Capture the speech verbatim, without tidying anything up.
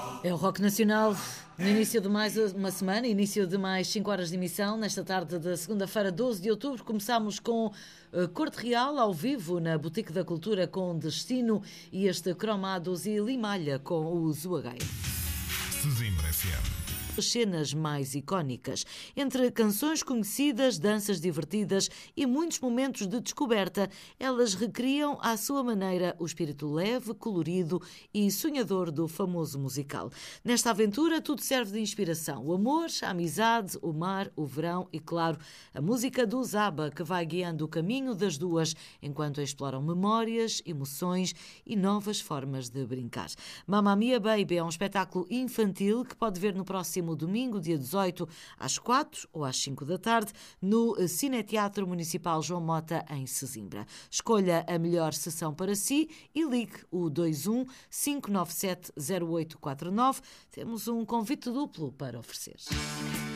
É o Rock Nacional, no início de mais uma semana, início de mais cinco horas de emissão. Nesta tarde de segunda-feira, doze de outubro, começamos com uh, Corte Real ao vivo na Boutique da Cultura com Destino e este Cromados e Limalha com o Zuagaia. Sesimbra F M. As cenas mais icónicas, entre canções conhecidas, danças divertidas e muitos momentos de descoberta, elas recriam à sua maneira o espírito leve, colorido e sonhador do famoso musical. Nesta aventura tudo serve de inspiração: o amor, a amizade, o mar, o verão e, claro, a música do Zaba, que vai guiando o caminho das duas enquanto exploram memórias, emoções e novas formas de brincar. Mamma Mia Baby é um espetáculo infantil que pode ver no próximo domingo, dia dezoito, às quatro ou às cinco da tarde, no Cineteatro Municipal João Mota, em Sesimbra. Escolha a melhor sessão para si e ligue o dois um cinco nove sete zero oito quatro nove. Temos um convite duplo para oferecer.